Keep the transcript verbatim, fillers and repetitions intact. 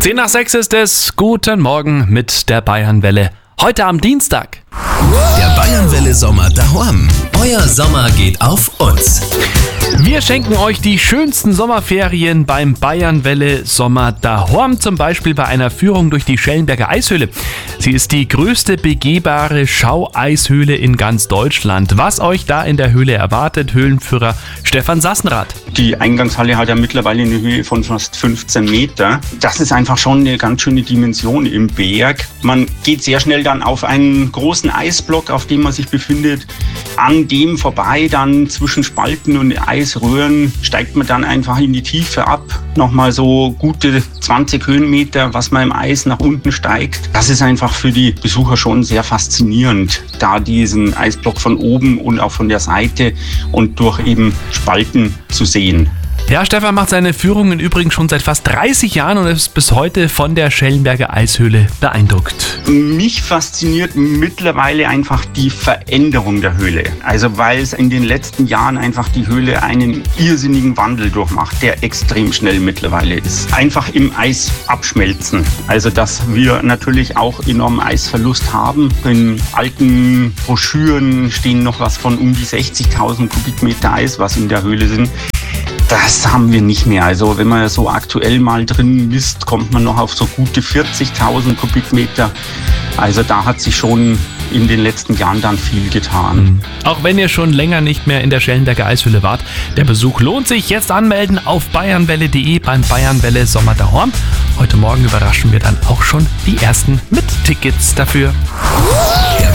Zehn nach sechs ist es. Guten Morgen mit der Bayernwelle. Heute am Dienstag. Der Bayernwelle Sommer daheim. Euer Sommer geht auf uns. Wir schenken euch die schönsten Sommerferien beim Bayernwelle Sommer daheim, zum Beispiel bei einer Führung durch die Schellenberger Eishöhle. Sie ist die größte begehbare Schaueishöhle in ganz Deutschland. Was euch da in der Höhle erwartet, Höhlenführer Stefan Sassenrath. Die Eingangshalle hat ja mittlerweile eine Höhe von fast fünfzehn Meter. Das ist einfach schon eine ganz schöne Dimension im Berg. Man geht sehr schnell dann auf einen großen Eisblock, auf dem man sich befindet. An dem vorbei dann zwischen Spalten und Eisröhren steigt man dann einfach in die Tiefe ab. Nochmal so gute zwanzig Höhenmeter, was man im Eis nach unten steigt. Das ist einfach für die Besucher schon sehr faszinierend, da diesen Eisblock von oben und auch von der Seite und durch eben Spalten zu sehen. Ja, Stefan macht seine Führungen übrigens schon seit fast dreißig Jahren und ist bis heute von der Schellenberger Eishöhle beeindruckt. Mich fasziniert mittlerweile einfach die Veränderung der Höhle. Also weil es in den letzten Jahren einfach die Höhle einen irrsinnigen Wandel durchmacht, der extrem schnell mittlerweile ist. Einfach im Eis abschmelzen. Also dass wir natürlich auch enormen Eisverlust haben. In alten Broschüren stehen noch was von um die sechzigtausend Kubikmeter Eis, was in der Höhle sind. Das haben wir nicht mehr. Also wenn man so aktuell mal drin misst, kommt man noch auf so gute vierzigtausend Kubikmeter. Also da hat sich schon in den letzten Jahren dann viel getan. Auch wenn ihr schon länger nicht mehr in der Schellenberger Eishöhle wart, der Besuch lohnt sich. Jetzt anmelden auf bayernwelle punkt de beim Bayernwelle Sommer daheim. Heute Morgen überraschen wir dann auch schon die ersten mit Tickets dafür.